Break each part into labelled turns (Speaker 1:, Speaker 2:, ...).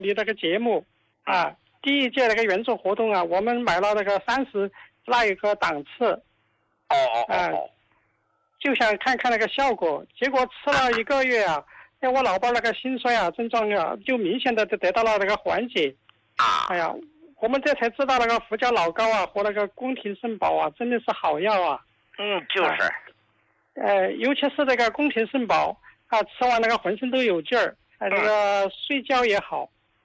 Speaker 1: 你那个节目啊，第一届那个援助活动啊，我们买了那个30那一个档次，就想看看那个效果，结果吃了1个月啊，我老伴那个心衰啊症状啊，就明显的得到了那个缓解。哎呀，我们这才知道那个胡椒老膏啊和那个宫廷肾宝啊，真的是好药啊。
Speaker 2: 就是。
Speaker 1: 尤其是这个宫廷肾宝啊，吃完那个浑身都有劲儿，这个睡觉也好。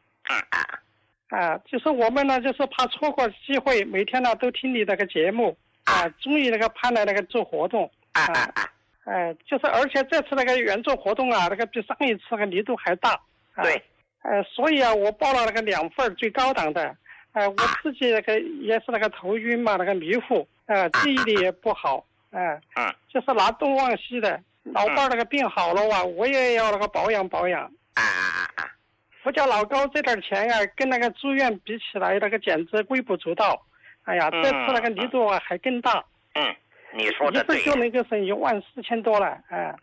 Speaker 1: 就是我们呢，就是怕错过机会，每天呢都听你那个节目啊，终于那个盼来那个做活动就是而且这次那个援助活动啊，那个比上一次那个力度还大。
Speaker 2: 对。
Speaker 1: 所以啊，我报了那个2份最高档的。我自己那个也是那个头晕嘛，那个迷糊，记忆力也不好。就是拿东忘西的，老伴那个病好了啊，我也要那个保养保养。胡椒老膏这点钱啊，跟那个住院比起来，那个简直微不足道。哎呀，这次那个力度啊还更大。
Speaker 2: 你说的对。
Speaker 1: 一次就能够省14000多了。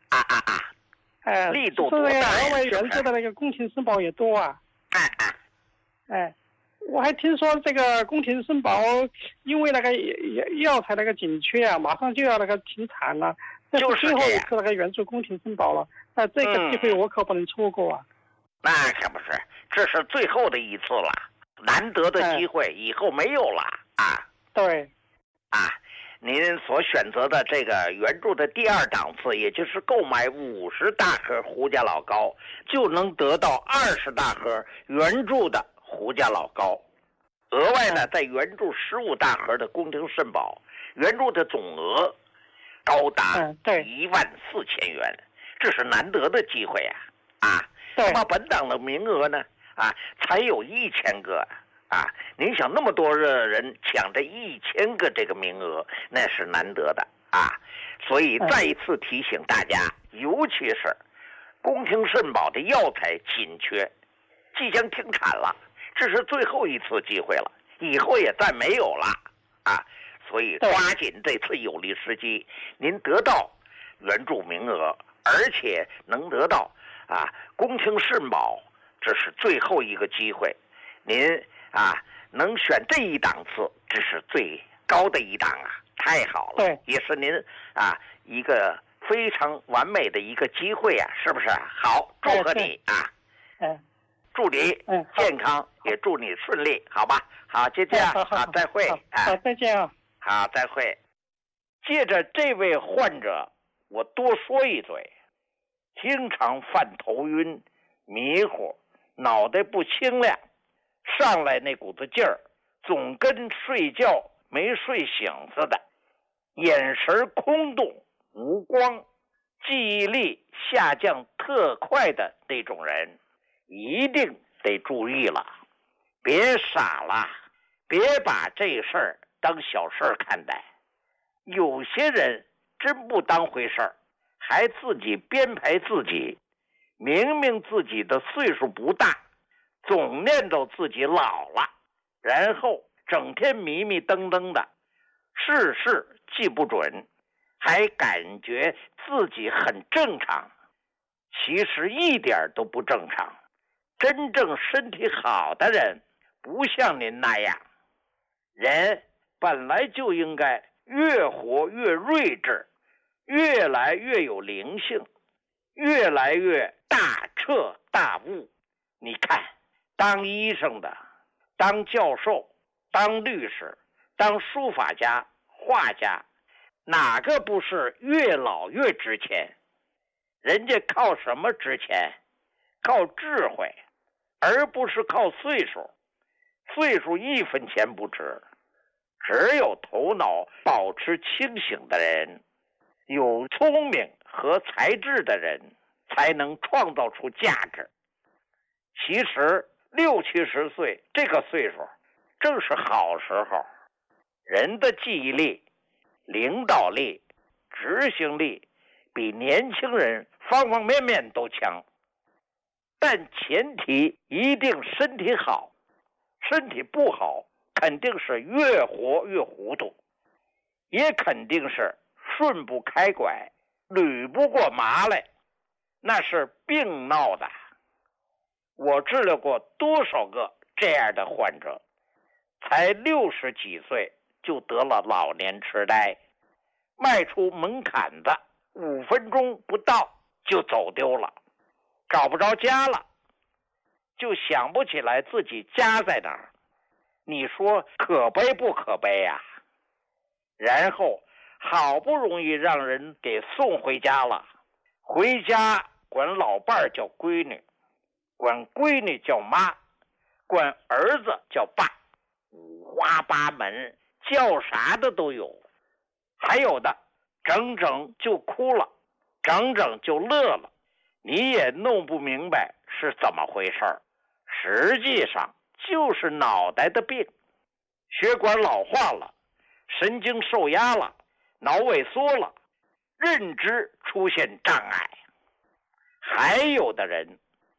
Speaker 2: 力度多大呀？
Speaker 1: 就是额外援助的那个宫廷肾宝也多啊。我还听说这个宫廷肾宝因为那个药材那个紧缺啊，马上就要那个停产了，这是最后一次那个援助宫廷肾宝了。这个机会我可不能错过啊。
Speaker 2: 那可不是，这是最后的一次了，难得的机会，以后没有了啊。
Speaker 1: 对。
Speaker 2: 您所选择的这个援助的第2档次，也就是购买50大盒胡椒老膏，就能得到20大盒援助的胡椒老膏。额外呢，再援助15大盒的宫廷肾宝，援助的总额高达14000元，这是难得的机会啊！那么本档的名额呢，才有1000个。您想那么多人抢这1000个这个名额，那是难得的所以再一次提醒大家，尤其是宫廷肾宝的药材紧缺，即将停产了，这是最后一次机会了，以后也再没有了所以抓紧这次有利时机，您得到援助名额，而且能得到宫廷肾宝，这是最后一个机会，您能选这一档次，这是最高的一档太好了。
Speaker 1: 对，
Speaker 2: 也是您一个非常完美的一个机会是不是？好，祝贺你祝你健康，也祝你顺利，好吧？好，就这样再会。
Speaker 1: 好，再见
Speaker 2: 好，再会。借着这位患者，我多说一嘴，经常犯头晕、迷糊、脑袋不清亮。上来那股子劲儿，总跟睡觉没睡醒似的，眼神空洞无光，记忆力下降特快的那种人，一定得注意了，别傻了，别把这事儿当小事儿看待。有些人真不当回事儿，还自己编排自己，明明自己的岁数不大，总念叨自己老了，然后整天迷迷瞪瞪的，事事记不准，还感觉自己很正常，其实一点都不正常。真正身体好的人不像您那样，人本来就应该越活越睿智，越来越有灵性，越来越大彻大悟。你看，当医生的，当教授，当律师，当书法家、画家，哪个不是越老越值钱？人家靠什么值钱？靠智慧，而不是靠岁数。岁数1分钱不值，只有头脑保持清醒的人，有聪明和才智的人，才能创造出价值。其实60、70岁这个岁数正是好时候，人的记忆力、领导力、执行力比年轻人方方面面都强，但前提一定身体好，身体不好肯定是越活越糊涂，也肯定是顺不开拐，捋不过麻来，那是病闹的。 我治疗过多少个这样的患者，才60几岁就得了老年痴呆，迈出门槛子5分钟不到就走丢了，找不着家了，就想不起来自己家在哪儿。你说可悲不可悲呀？然后好不容易让人给送回家了，回家管老伴儿叫闺女，管闺女叫妈，管儿子叫爸，五花八门，叫啥的都有。还有的整整就哭了，整整就乐了，你也弄不明白是怎么回事儿。实际上就是脑袋的病，血管老化了，神经受压了，脑萎缩了，认知出现障碍。还有的人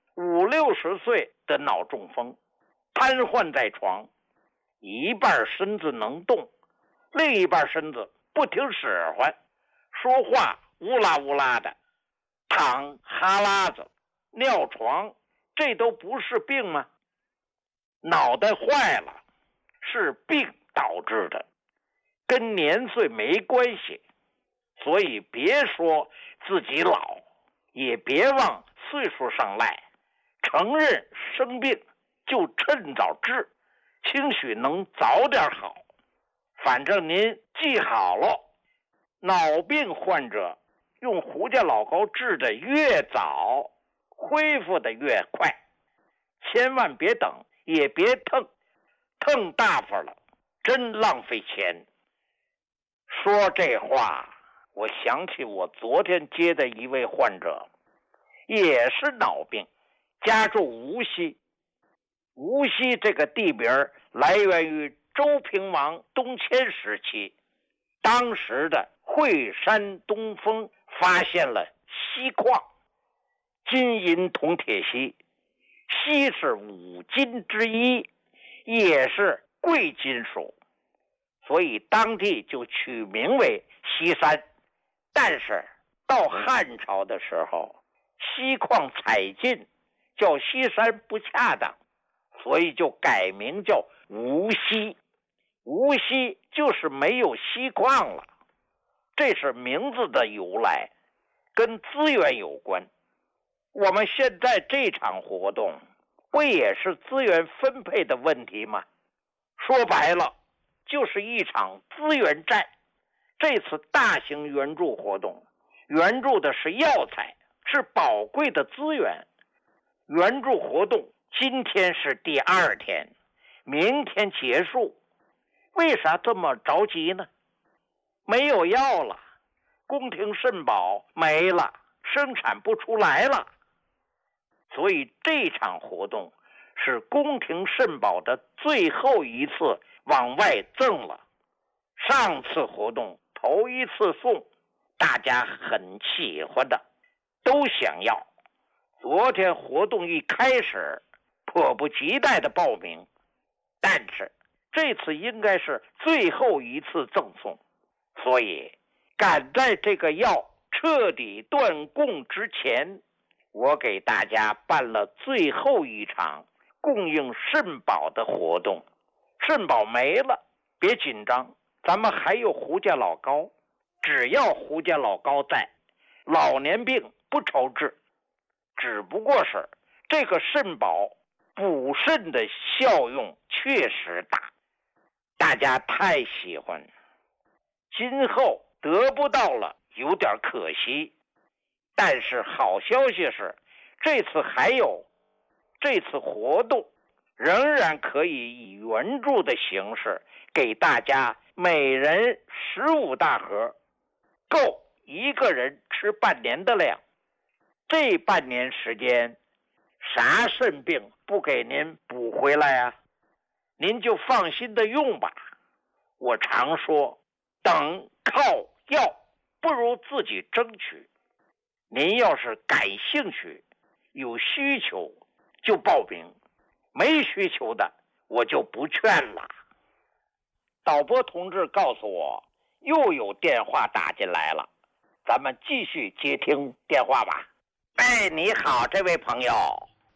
Speaker 2: 50、60岁的脑中风，瘫痪在床，一半身子能动，另一半身子不听使唤，说话乌拉乌拉的，淌哈喇子，尿床，这都不是病吗？脑袋坏了是病导致的，跟年岁没关系。所以别说自己老，也别往岁数上赖，承认生病就趁早治，兴许能早点好。反正您记好了，脑病患者用胡家老膏治的越早，恢复的越快，千万别等，也别腾大发了，真浪费钱。说这话，我想起我昨天接的一位患者，也是脑病，家住无锡。无锡这个地名来源于周平王东迁时期，当时的惠山东风发现了锡矿，金银铜铁锡，锡是5金之一，也是贵金属，所以当地就取名为锡山。但是到汉朝的时候，锡矿采尽，叫锡山不恰当，所以就改名叫无锡。无锡就是没有锡矿了，这是名字的由来，跟资源有关。我们现在这场活动不也是资源分配的问题吗？说白了就是一场资源战。这次大型援助活动援助的是药材，是宝贵的资源。援助活动今天是第2天，明天结束，为啥这么着急呢？没有药了，宫廷肾宝没了，生产不出来了，所以这场活动是宫廷肾宝的最后一次往外赠了。上次活动头一次送，大家很喜欢的，都想要。昨天活动一开始，迫不及待的报名，但是这次应该是最后一次赠送，所以赶在这个药彻底断供之前，我给大家办了最后一场供应肾宝的活动。肾宝没了别紧张，咱们还有胡家老膏，只要胡家老膏在，老年病不愁治。只不过是这个肾宝补肾的效用确实大，大家太喜欢，今后得不到了有点可惜。但是好消息是，这次活动仍然可以以援助的形式给大家每人15大盒，够一个人吃半年的量。这半年时间，啥肾病不给您补回来啊？您就放心的用吧。我常说，等靠要不如自己争取。您要是感兴趣，有需求就报名，没需求的我就不劝了。导播同志告诉我，又有电话打进来了，咱们继续接听电话吧。哎，你好，这位朋友。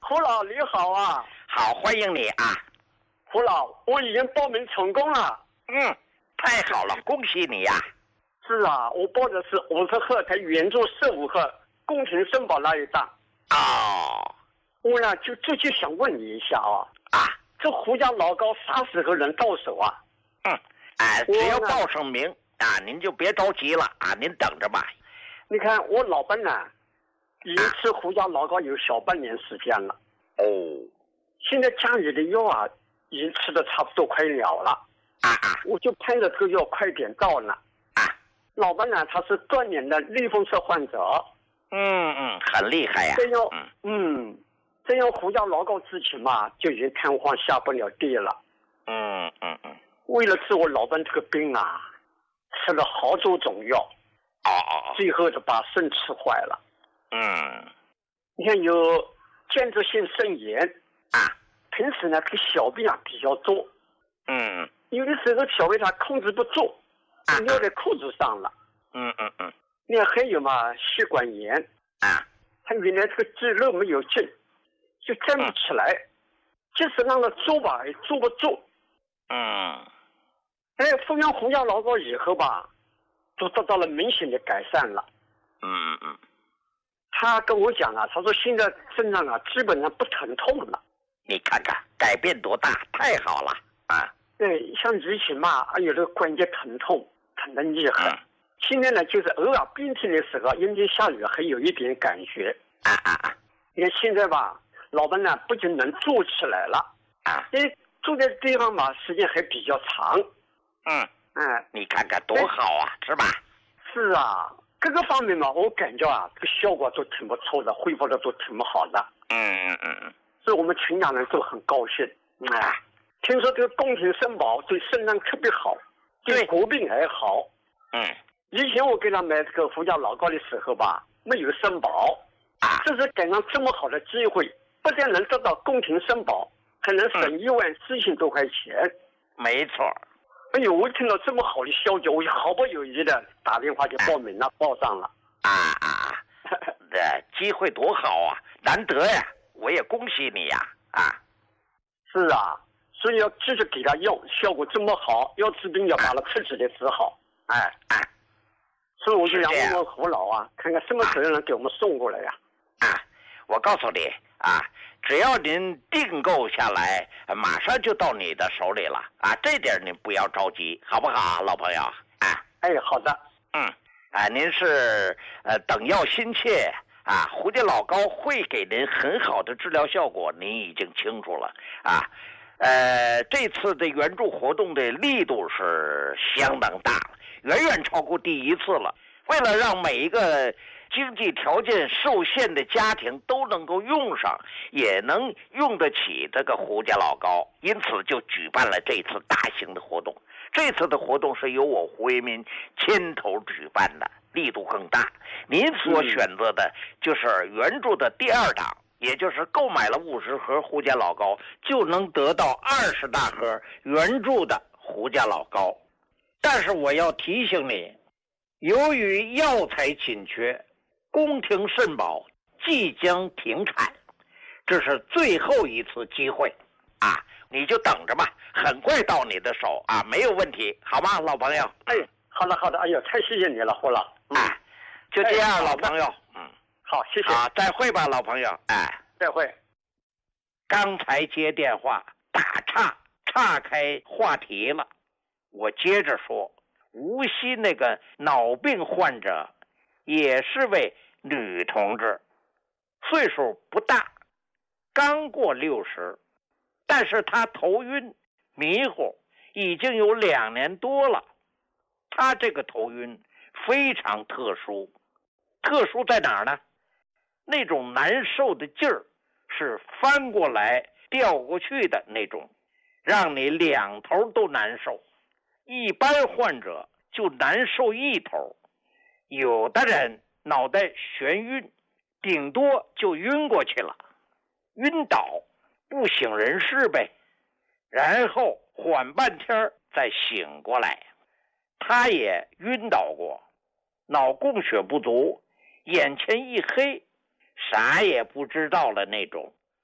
Speaker 3: 胡老你好啊！
Speaker 2: 好，欢迎你啊！
Speaker 3: 胡老，我已经报名成功了。
Speaker 2: 太好了，恭喜你呀！
Speaker 3: 是啊，我报的是50赫才原著15赫宫廷圣宝那一档。
Speaker 2: 哦，
Speaker 3: 我呢就想问你一下这胡家老高啥时候能到手啊？
Speaker 2: 只要报上名您就别着急了您等着吧。
Speaker 3: 你看我老伴呢，已经吃胡家老高有小半年时间了。现在家里的药已经吃的差不多快了了。我就盼着这个药快点到呢。老伴呢，他是断年的类风湿患者。
Speaker 2: 很厉害呀。
Speaker 3: 这样胡家老高之前嘛，就已经瘫痪下不了地了。为了治我老伴这个病吃了好多种药。最后就把肾吃坏了。你看有间质性肾炎平时呢这个小便比较多。有的时候小便他控制不住，尿在裤子上了。那还有嘛血管炎他原来这个肌肉没有劲，就站不起来，即使让他坐吧也坐不住。服用胡家老高以后吧，都得到了明显的改善了。他跟我讲他说现在身上基本上不疼痛了。
Speaker 2: 你看看改变多大，太好了
Speaker 3: 对，像以前嘛有这个关节疼痛，疼得厉害。现在呢就是偶尔冰天的时候，阴天下雨还有一点感觉。你看现在吧，老伴呢不仅能坐起来了坐在地方嘛时间还比较长。
Speaker 2: 你看看多好是吧？
Speaker 3: 是啊，各个方面嘛我感觉这个效果都挺不错的，恢复的都挺好的。所以我们全家人都很高兴。听说这个宫廷肾宝对肾脏特别好，对国病还好。以前我给他买这个胡家老高的时候吧，没有肾宝。这是赶上这么好的机会，不但能得到宫廷肾宝，还能省14000多块钱。
Speaker 2: 没错。
Speaker 3: 哎呦，我听到这么好的消息，我就毫不犹豫的打电话就报名了，报上了。这
Speaker 2: 机会多好难得呀！我也恭喜你呀！
Speaker 3: 是啊，所以要继续给他用，效果这么好，要治病要把它彻底的治好。所以我就想问问胡老看看什么时候能给我们送过来呀？
Speaker 2: 我告诉你只要您订购下来，马上就到你的手里了这点您不要着急，好不好，老朋友？
Speaker 3: 好的。
Speaker 2: 您是等药心切胡家老高会给您很好的治疗效果，您已经清楚了这次的援助活动的力度是相当大了，远远超过第一次了。为了让每一个经济条件受限的家庭都能够用上，也能用得起这个胡家老高，因此就举办了这次大型的活动。这次的活动是由我胡为民牵头举办的，力度更大。您所选择的就是援助的第2档，也就是购买了50盒胡家老高就能得到20大盒援助的胡家老高。但是我要提醒你，由于药材紧缺，宫廷肾宝即将停产，这是最后一次机会你就等着吧，很快到你的手没有问题，好吗，老朋友？
Speaker 3: 好的好的，哎呦，太谢谢你了，胡老。
Speaker 2: 就这样，老朋友。
Speaker 3: 好，谢谢。
Speaker 2: 再会吧，老朋友。
Speaker 3: 再会。
Speaker 2: 刚才接电话打岔开话题了，我接着说，无锡那个脑病患者也是位女同志，岁数不大，刚过60，但是她头晕迷糊已经有2年多了。她这个头晕非常特殊，特殊在哪儿呢？那种难受的劲儿是翻过来掉过去的那种，让你2头都难受。一般患者就难受1头，有的人脑袋眩晕，顶多就晕过去了，晕倒不省人事呗，然后缓半天再醒过来。他也晕倒过，脑供血不足，眼前一黑，啥也不知道了那种。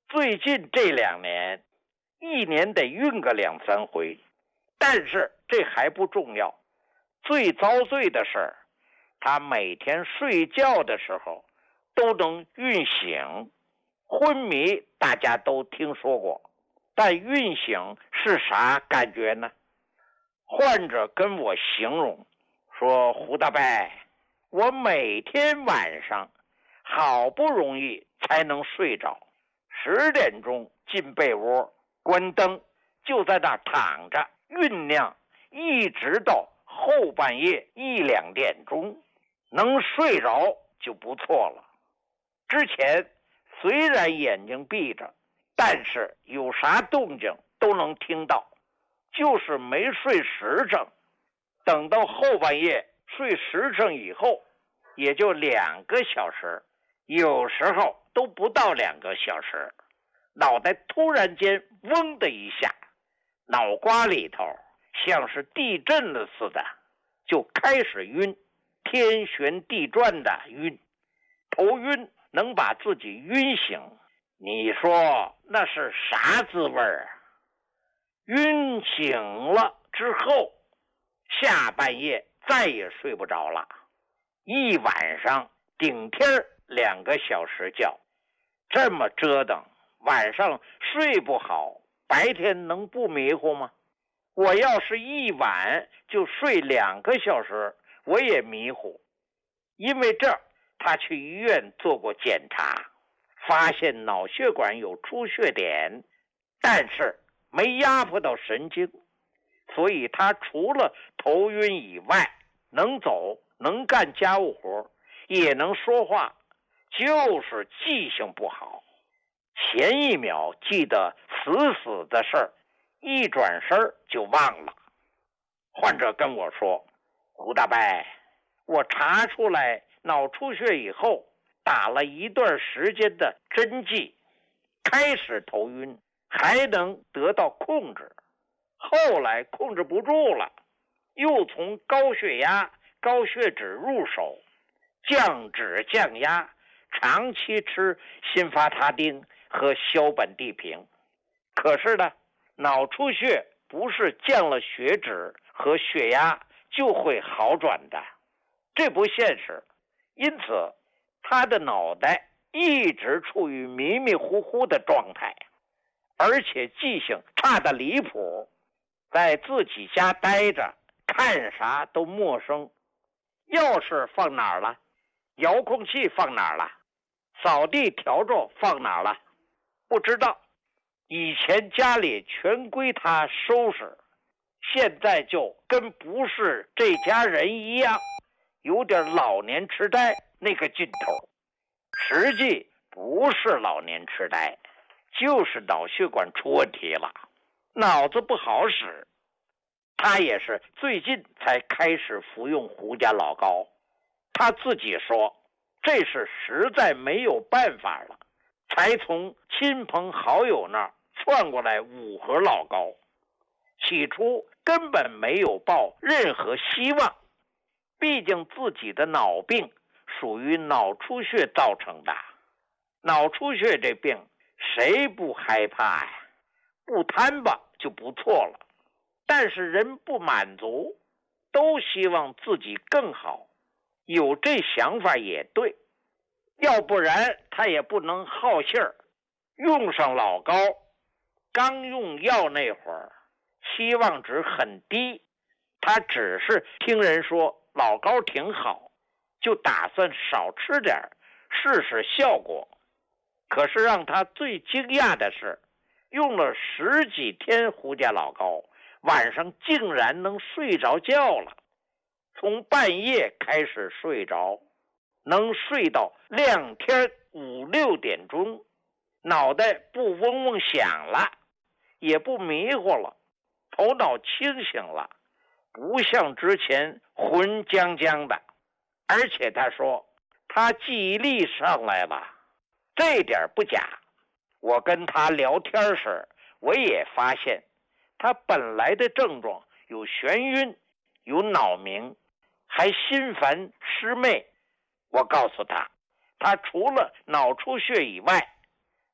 Speaker 2: 最近这2年，一年得晕个2、3回。但是这还不重要，最遭罪的是，他每天睡觉的时候都能晕醒。昏迷大家都听说过，但晕醒是啥感觉呢？患者跟我形容说，胡大伯，我每天晚上好不容易才能睡着，10点钟进被窝，关灯，就在那躺着酝酿，一直到后半夜1、2点钟，能睡着就不错了。之前虽然眼睛闭着，但是有啥动静都能听到，就是没睡实诚。等到后半夜睡实诚以后，也就2个小时，有时候都不到2个小时，脑袋突然间嗡的一下，脑瓜里头像是地震了似的，就开始晕，天旋地转的晕，头晕能把自己晕醒。你说那是啥滋味啊？晕醒了之后，下半夜再也睡不着了，一晚上顶天2个小时觉，这么折腾，晚上睡不好，白天能不迷糊吗？我要是一晚就睡2个小时，我也迷糊。因为这，他去医院做过检查，发现脑血管有出血点，但是没压迫到神经，所以他除了头晕以外，能走，能干家务活，也能说话，就是记性不好。前一秒记得死死的事儿，一转身就忘了。患者跟我说，胡大伯，我查出来脑出血以后，打了一段时间的针剂，开始头晕，还能得到控制，后来控制不住了，又从高血压、高血脂入手，降脂降压，长期吃辛伐他汀和硝苯地平。可是呢，脑出血不是降了血脂和血压就会好转的，这不现实。因此他的脑袋一直处于迷迷糊糊的状态，而且记性差得离谱，在自己家待着，看啥都陌生，钥匙放哪儿了，遥控器放哪儿了，扫地笤帚放哪儿了，不知道。以前家里全归他收拾，现在就跟不是这家人一样，有点老年痴呆那个劲头。实际不是老年痴呆，就是脑血管出问题了，脑子不好使。他也是最近才开始服用胡家老膏，他自己说这是实在没有办法了，才从亲朋好友那儿窜过来5盒老膏。起初根本没有抱任何希望，毕竟自己的脑病属于脑出血造成的。脑出血这病谁不害怕呀？不贪吧就不错了。但是人不满足，都希望自己更好，有这想法也对，要不然他也不能好信儿。用上老膏，刚用药那会儿期望值很低，他只是听人说老膏挺好，就打算少吃点试试效果。可是让他最惊讶的是，用了10几天胡家老膏，晚上竟然能睡着觉了，从半夜开始睡着，能睡到亮天5、6点钟，脑袋不嗡嗡响了，也不迷糊了，头脑清醒了，不像之前浑僵僵的。而且他说他记忆力上来了，这点不假。我跟他聊天时，我也发现他本来的症状有眩晕，有脑鸣，还心烦失寐。我告诉他，他除了脑出血以外，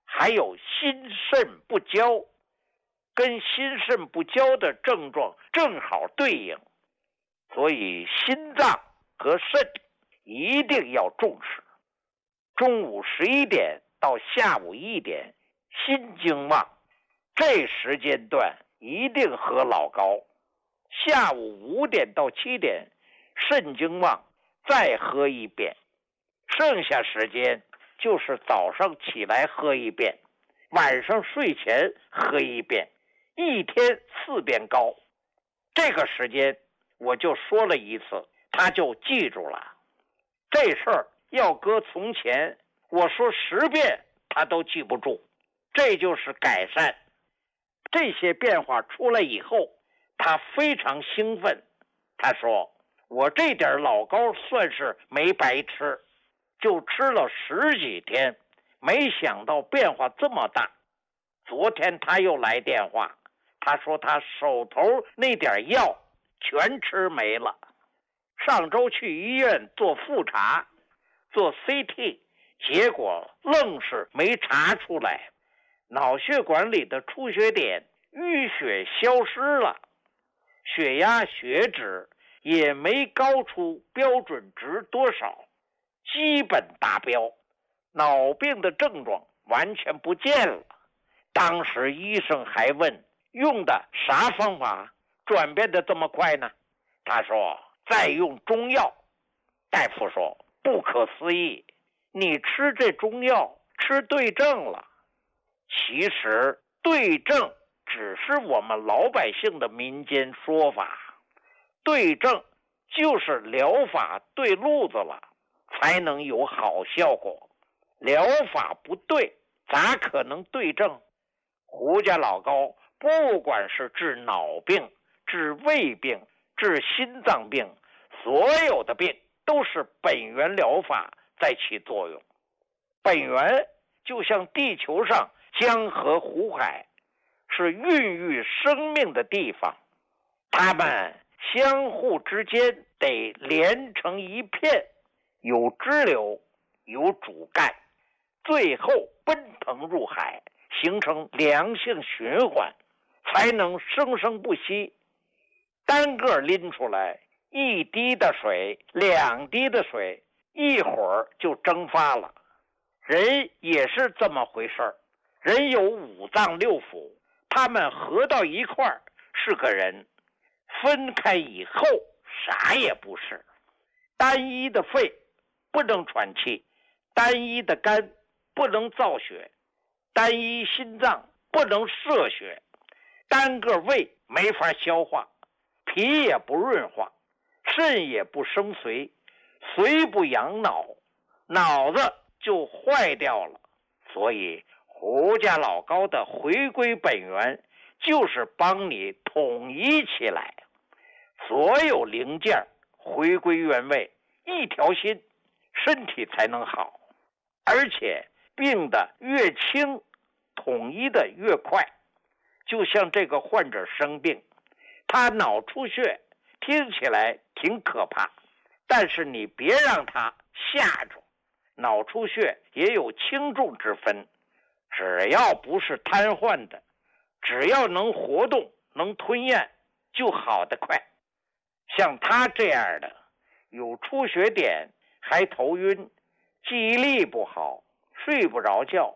Speaker 2: 还有心肾不交，跟心肾不交的症状正好对应，所以心脏和肾一定要重视。中午11点到下午1点，心经旺，这时间段一定喝老高。下午5点到7点，肾经旺，再喝一遍。剩下时间就是早上起来喝一遍，晚上睡前喝一遍，一天4遍高。这个时间我就说了一次，他就记住了。这事儿要搁从前，我说10遍他都记不住，这就是改善。这些变化出来以后，他非常兴奋。他说，我这点老高算是没白吃，就吃了10几天，没想到变化这么大。昨天他又来电话，他说他手头那点药全吃没了。上周去医院做复查，做 CT， 结果愣是没查出来，脑血管里的出血点淤血消失了，血压血脂也没高出标准值多少，基本达标，脑病的症状完全不见了。当时医生还问，用的啥方法转变的这么快呢？他说再用中药。大夫说不可思议，你吃这中药吃对症了。其实对症只是我们老百姓的民间说法，对症就是疗法对路子了，才能有好效果。疗法不对，咋可能对症？胡家老高不管是治脑病、治胃病、治心脏病，所有的病都是本源疗法在起作用。本源就像地球上江河湖海，是孕育生命的地方，它们相互之间得连成一片，有支流，有主干，最后奔腾入海，形成良性循环，才能生生不息。单个拎出来1滴的水、2滴的水，一会儿就蒸发了。人也是这么回事儿，人有5脏6腑，他们合到一块儿是个人，分开以后啥也不是。单一的肺不能喘气，单一的肝不能造血，单一心脏不能摄血，单个胃没法消化，脾也不润化，肾也不生髓，髓不养脑，脑子就坏掉了。所以胡家老高的回归本源就是帮你统一起来，所有零件回归原位，一条心，身体才能好。而且病的越轻，统一的越快。就像这个患者生病，他脑出血，听起来挺可怕，但是你别让他吓着。脑出血也有轻重之分，只要不是瘫痪的，只要能活动能吞咽，就好得快。像他这样的有出血点还头晕，记忆力不好，睡不着觉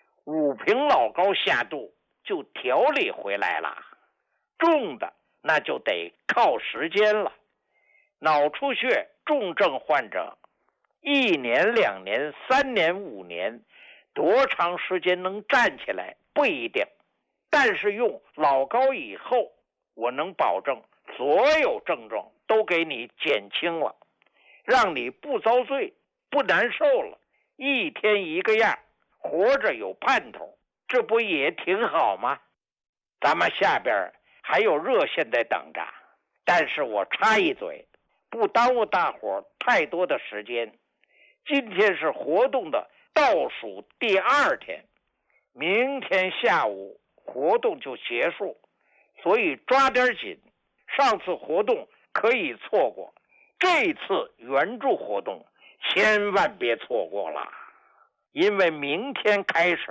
Speaker 2: ，5瓶老高下肚就调理回来了。重的那就得靠时间了。脑出血重症患者1年、2年、3年、5年，多长时间能站起来不一定，但是用老高以后，我能保证所有症状都给你减轻了，让你不遭罪，不难受了，一天一个样，活着有盼头，这不也挺好吗？咱们下边还有热线在等着，但是我插一嘴，不耽误大伙太多的时间。今天是活动的倒数第2天，明天下午活动就结束，所以抓点紧。上次活动可以错过，这次援助活动千万别错过了，因为明天开始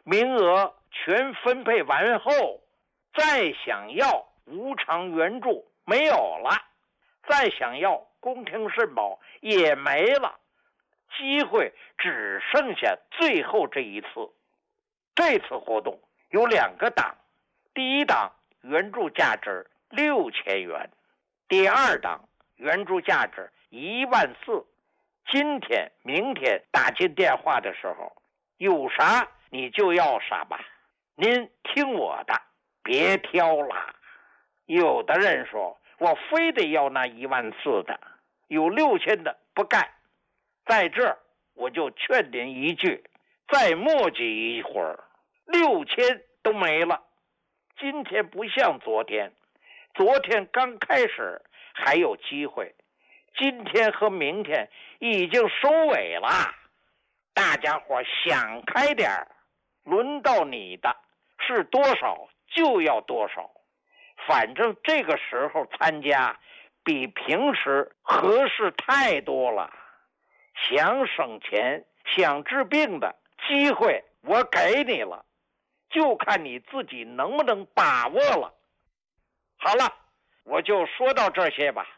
Speaker 2: 名额全分配完后，再想要无偿援助没有了，再想要宫廷肾宝也没了，机会只剩下最后这一次。这次活动有2个档，第一档援助价值6000元，第二档援助价值14000。今天明天打进电话的时候，有啥你就要啥吧，您听我的，别挑了。有的人说我非得要那14000的，有6000的不干。在这儿我就劝您一句，再磨叽一会儿，6000都没了。今天不像昨天，昨天刚开始还有机会，今天和明天已经收尾了。大家伙想开点儿，轮到你的是多少就要多少，反正这个时候参加比平时合适太多了。想省钱想治病的机会我给你了，就看你自己能不能把握了。好了，我就说到这些吧。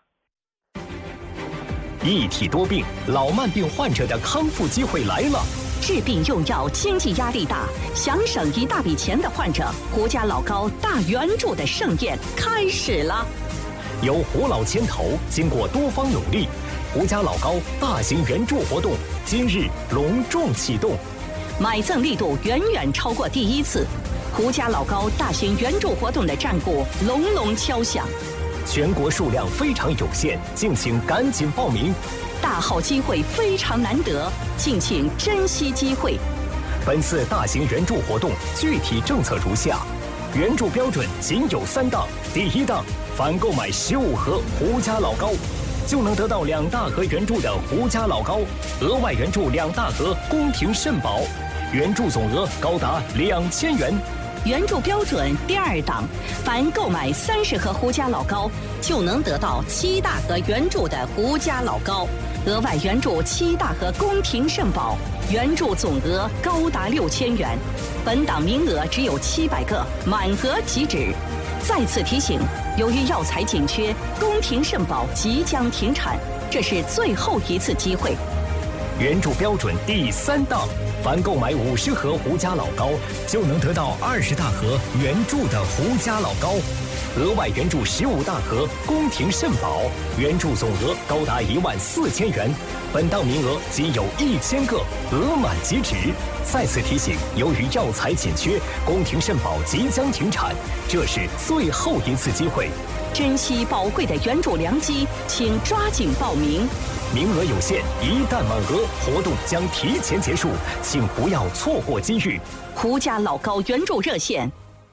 Speaker 4: 一体多病，老慢病患者的康复机会来了。
Speaker 5: 治病用药经济压力大，想省一大笔钱的患者，胡家老高大援助的盛宴开始了。
Speaker 4: 由胡老牵头，经过多方努力，胡家老高大型援助活动今日隆重启动，
Speaker 5: 买赠力度远远超过第一次，胡家老高大型援助活动的战鼓隆隆敲响。
Speaker 4: 全国数量非常有限，敬请赶紧报名。
Speaker 5: 大好机会非常难得，敬请珍惜机会。
Speaker 4: 本次大型援助活动具体政策如下：援助标准仅有3档。第一档，凡购买15盒胡家老高，就能得到2大盒援助的胡家老高，额外援助2大盒宫廷肾宝，援助总额高达2000元。
Speaker 5: 援助标准第2档，凡购买30盒胡家老高，就能得到7大盒援助的胡家老高，额外援助7大盒宫廷肾宝，援助总额高达6000元。本档名额只有700个，满额即止。再次提醒，由于药材紧缺，宫廷肾宝即将停产，这是最后一次机会。
Speaker 4: 援助标准第3档，凡购买50盒胡家老高，就能得到20大盒援助的胡家老高，额外援助15大盒宫廷肾宝，援助总额高达14000元。本档名额仅有1000个，额满即止。再次提醒，由于药材紧缺，宫廷肾宝即将停产，这是最后一次机会。
Speaker 5: 珍惜宝贵的援助良机，请抓紧报名。
Speaker 4: 名额有限，一旦满额，活动将提前结束，请不要错过机遇。
Speaker 5: 胡家老高援助热线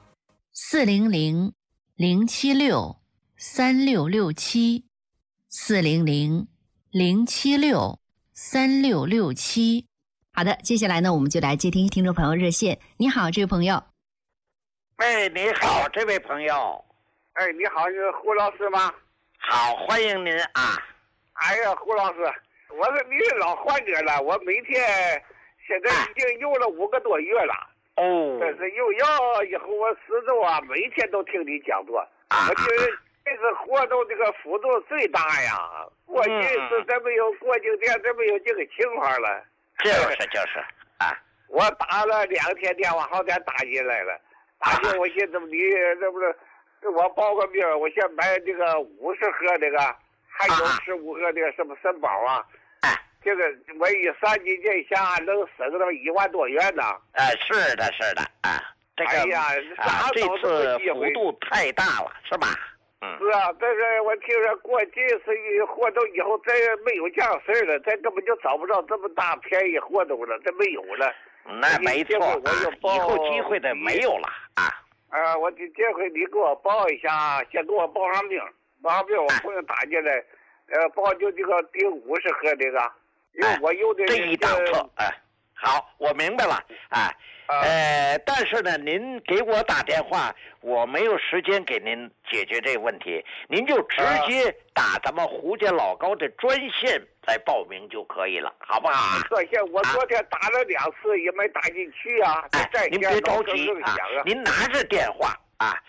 Speaker 6: 400-076-3667，400-076-3667。好的，接下来呢，我们就来接听听众朋友热线。你好，这位朋友。
Speaker 2: 哎，你好，这位朋友。
Speaker 7: 哎，你好，你是胡老师吗？
Speaker 2: 好，欢迎您啊。
Speaker 7: 哎呀，胡老师，我是你的老患者了，我每天现在已经用了5个多月了。
Speaker 2: 哦。
Speaker 7: 但是用药以后，我始终每天都听你讲座。我觉得这次活动这个幅度最大呀，过去是真没有过境店，真没有这个情况了。
Speaker 2: 就是啊。
Speaker 7: 我打了2天电话，好点打进来了。打进我寻思你这不是给我报个名，我先买这个50盒这个。还有15盒这个什么肾宝啊，这个我一算计这下能省到1万多元呢。
Speaker 2: 是的啊，这个这次幅度太大了，是吧？
Speaker 7: 是啊，但是我听说过这次活动以后，再没有这样事儿了，咱根本就找不着这么大便宜活动了，这没有了。
Speaker 2: 那没错，以后机会的没有了啊。
Speaker 7: 我这回你给我报一下，先给我报上名。报名我朋友打进来，报就这个第50盒这个，因为我用的
Speaker 2: 这一档册， 好，我明白了啊。但是呢，您给我打电话，我没有时间给您解决这个问题，您就直接打咱们胡家老高的专线来报名就可以了，好不好？
Speaker 7: 专线我昨天打了2次也没打进去啊。
Speaker 2: 您别着急啊，您拿着电话啊，